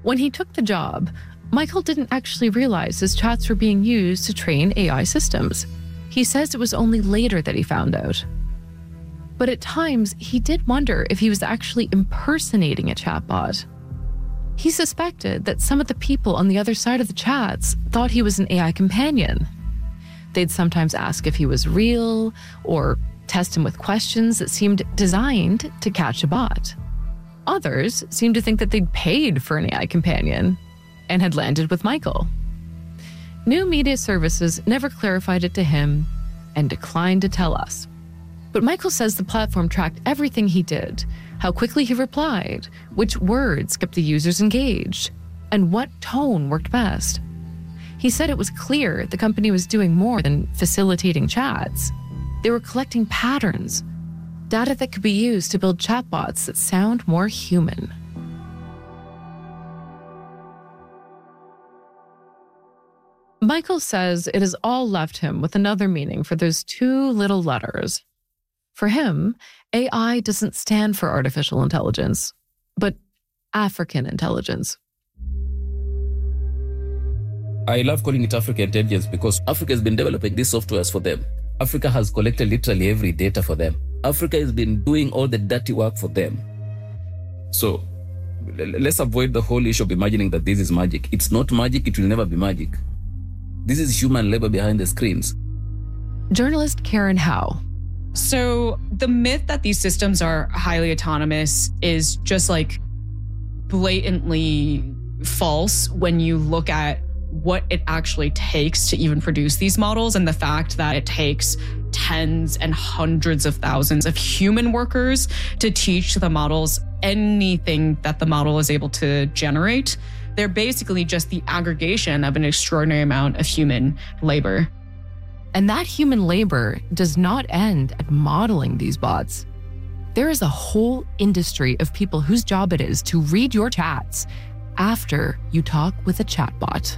When he took the job, Michael didn't actually realize his chats were being used to train AI systems. He says it was only later that he found out. But at times, he did wonder if he was actually impersonating a chatbot. He suspected that some of the people on the other side of the chats thought he was an AI companion. They'd sometimes ask if he was real or test him with questions that seemed designed to catch a bot. Others seemed to think that they'd paid for an AI companion and had landed with Michael. New Media Services never clarified it to him and declined to tell us. But Michael says the platform tracked everything he did, how quickly he replied, which words kept the users engaged, and what tone worked best. He said it was clear the company was doing more than facilitating chats. They were collecting patterns, data that could be used to build chatbots that sound more human. Michael says it has all left him with another meaning for those two little letters. For him, AI doesn't stand for artificial intelligence, but African intelligence. I love calling it African intelligence because Africa has been developing these softwares for them. Africa has collected literally every data for them. Africa has been doing all the dirty work for them. So let's avoid the whole issue of imagining that this is magic. It's not magic. It will never be magic. This is human labor behind the screens. Journalist Karen Howe. So the myth that these systems are highly autonomous is just like blatantly false when you look at what it actually takes to even produce these models, and the fact that it takes tens and hundreds of thousands of human workers to teach the models anything that the model is able to generate. They're basically just the aggregation of an extraordinary amount of human labor. And that human labor does not end at modeling these bots. There is a whole industry of people whose job it is to read your chats after you talk with a chatbot.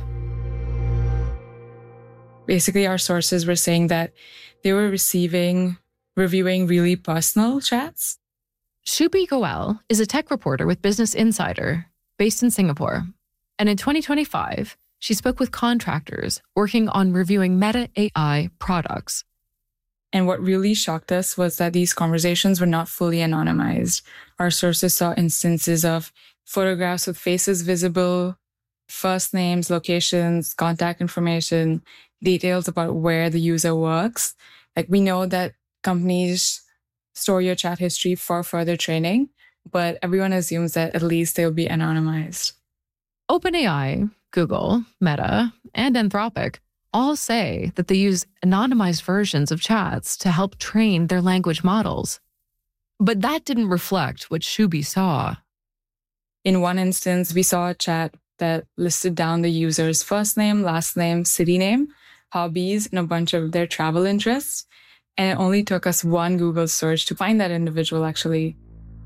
Basically, our sources were saying that they were reviewing really personal chats. Shubi Goel is a tech reporter with Business Insider, based in Singapore. And in 2025, she spoke with contractors working on reviewing Meta AI products. And what really shocked us was that these conversations were not fully anonymized. Our sources saw instances of photographs with faces visible, first names, locations, contact information, details about where the user works. Like, we know that companies store your chat history for further training, but everyone assumes that at least they'll be anonymized. OpenAI, Google, Meta, and Anthropic all say that they use anonymized versions of chats to help train their language models. But that didn't reflect what Shubi saw. In one instance, we saw a chat that listed down the user's first name, last name, city name, hobbies, and a bunch of their travel interests. And it only took us one Google search to find that individual, actually.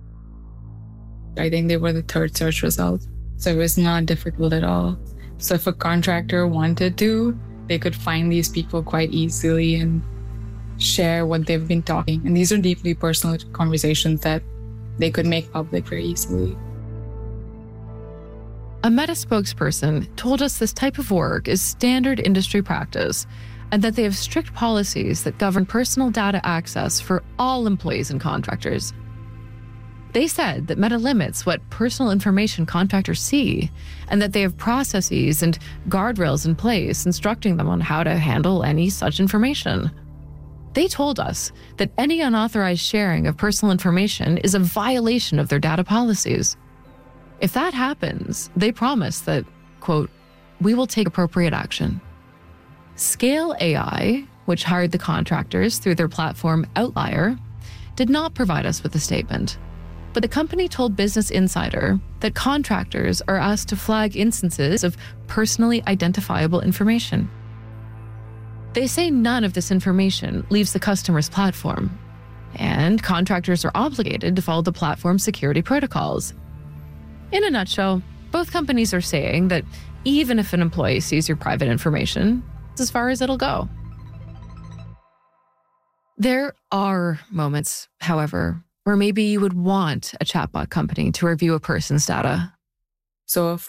I think they were the third search result. So it was not difficult at all. So if a contractor wanted to, they could find these people quite easily and share what they've been talking. And these are deeply personal conversations that they could make public very easily. A Meta spokesperson told us this type of work is standard industry practice and that they have strict policies that govern personal data access for all employees and contractors. They said that Meta limits what personal information contractors see and that they have processes and guardrails in place instructing them on how to handle any such information. They told us that any unauthorized sharing of personal information is a violation of their data policies. If that happens, they promise that, quote, we will take appropriate action. Scale AI, which hired the contractors through their platform Outlier, did not provide us with a statement. But the company told Business Insider that contractors are asked to flag instances of personally identifiable information. They say none of this information leaves the customer's platform, and contractors are obligated to follow the platform's security protocols. In a nutshell, both companies are saying that even if an employee sees your private information, it's as far as it'll go. There are moments, however, where maybe you would want a chatbot company to review a person's data. So if